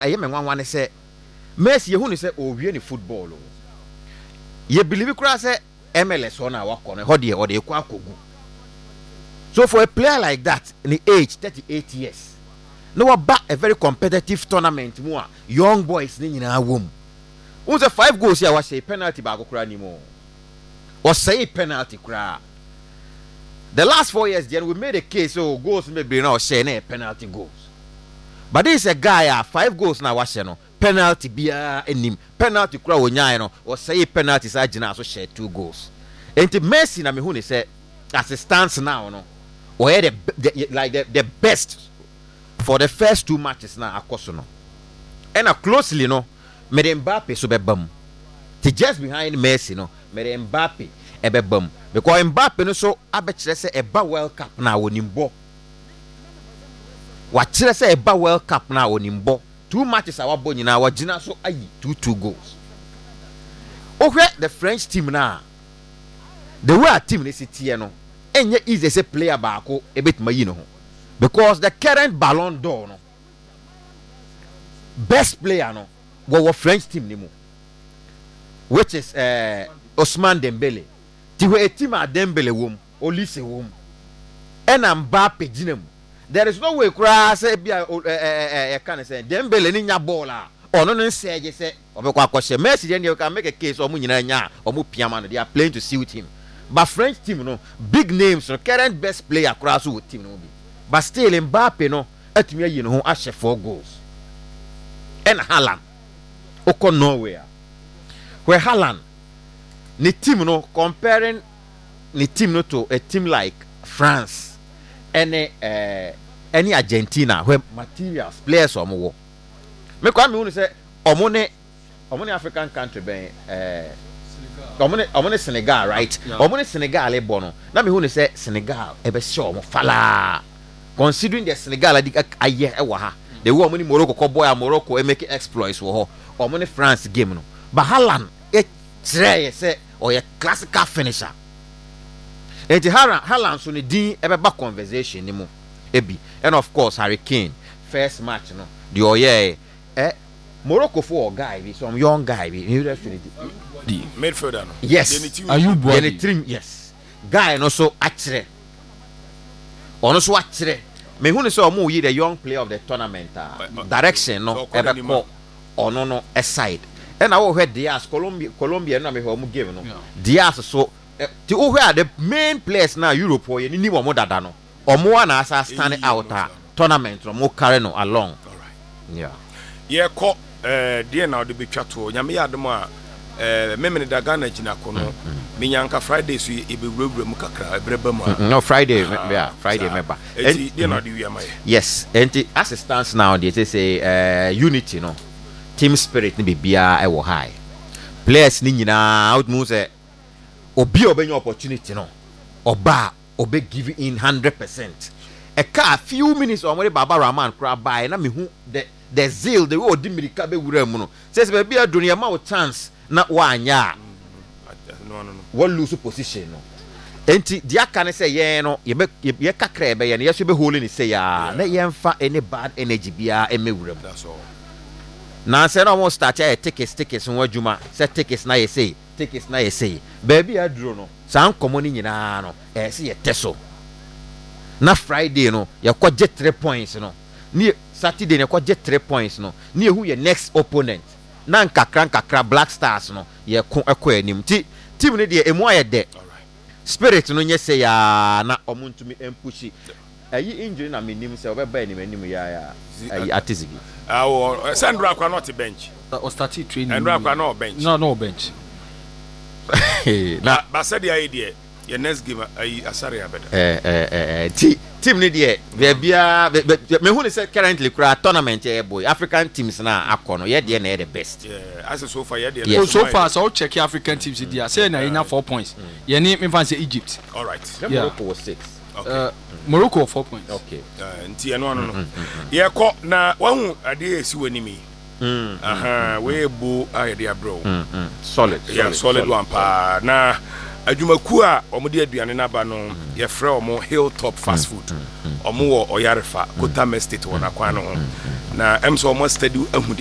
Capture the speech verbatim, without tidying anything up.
ɛyɛ me nwanwa ne sɛ Messi yehu ne sɛ owie ne football o ye believe kura sɛ M L S on na wakɔ no hɔ de ɔde ekɔ akogu. So for a player like that in the age thirty-eight years no waba a very competitive tournament mu a young boys ne nyina wom. Who say five goals here was a penalty ba akokura ni mo. Or say penalty kura. The last four years then we made a case so goals maybe now say na penalty goals. But this is a guy ah five goals na was no penalty bia enim penalty kura wonya no or say penalty sa gina so share two goals. Enti Messi na me hu ne say as it stands now no or the, the like the, the best for the first two matches na akoso no. And a closely no me de Mbappe so bebam. Ti just behind Messi no me de Mbappe e bebam because Mbappe no so abekire say eba World Cup na wonimbo. Wa kire say eba World Cup na wonimbo. Two matches awabo nyina wa gina so ayi two two goals. Ohwe the French team na the way our team is here no enye easy say player baako ebetima yi no ho because the current Ballon d'Or no best player no wo French team ni mu which is uh, Ousmane Dembele ti we team a Dembele wom Olise wom ena Mbappe gina mu there is no way kura say bia eh eh kan say Dembele ni nya ball a ono no nseje say obekwa akose Messi dey you can make a case omu nyina nya omu piama no they are playing to suit him. But French team no big names no current best player across with team no be. But still Mbappe no atumi ayi no ho ahye four goals. And Haaland oko nowhere. Where Haaland ni team no comparing ni team no to a team like France any uh, any Argentina where materials players omo wo. Me kwa me hu say omo ne omo ne African country ben eh Omone omone Senegal right yeah. Omone Senegal e bono na me hu ne say Senegal e be show mo fala considering the Senegal adi aye e wa ha the way omone Morocco ko boy Morocco e make exploits wo ho omone France game no but Haaland e try say or a classical finisher e ti Haaland so ne din e be ba conversation ni mu e bi and of course Harry Kane first match no the oye eh Morocco for guy be some young guy be you definitely the midfielder no yes are you boy yes guy no so akire ono so akire me hu ne so omo yi the young player of the tournament uh, direction no ebe ko ono no aside and I wo hwe Diaz Colombia Colombia no me hwe omo game no Diaz so ti wo hwe the main players na Europe o ye ni wo mo dada no omo na asa stand out tournament no mo carry no along all right yeah ye ko eh die na de betwa to nyame ya adom a eh memene da Ghana gina ko no minyanka Friday so e be wurawura mu kakra ebreba mu no Friday yeah Friday member enti die na de wiama yes enti as it stands now they say uh, unity no team spirit ni bibia e wo high players ni nyina out mu say obi obenya opportunity no oba obe give in one hundred percent a car few minutes or more Baba Rahman kra buy na me hu the the zeal the way Odimirika be wura mu no says be bia dunia ma chance na wanya no no no what lose position no enti dia kan say ye no ye ye kakra be ye no ye so be holding say ya na ye mfa any bad energy bia e me wura mu that's all na say no mo start ya tickets tickets won adwuma say tickets na ye say tickets na ye say baby aduro no san komo ni nyina no e say ye teso na Friday no ye ko get three points no ni Saturday ne ko get three points no ni ehu ye next opponent na nkakra nkakra Black Stars no ye ko ekọ anim ti team ne de emu aye de spirit no nye say ya na omuntumi empushi ayi injury na menim say obeba anim anim ya ya ayi atizigi ah Sandra kwa not bench o start training Sandra kwa no bench no no bench na ba said the idea your next game ayi asare abeda eh eh eh ti team ne de be bia me hu ne say currently kura tournament eh boy African teams na akono ye de na the best yeah as so far ye de yeah. so far so check African teams there say na ina four points ye ni me fan say Egypt all right yeah. Morocco was six okay uh, Morocco four points okay uh, nti eno no no ye ko na wahu ade esi wanimi mm aha we bu ayede abro mm solid yeah solid one pa na adwumakuo a ɔmo de aduane n'aba no yɛfrɛ ɔmo hilltop fast food ɔmo wɔ ɔyarefa kotam estate wɔ n'akwan no ho na ɛm sɛ ɔmo study ahu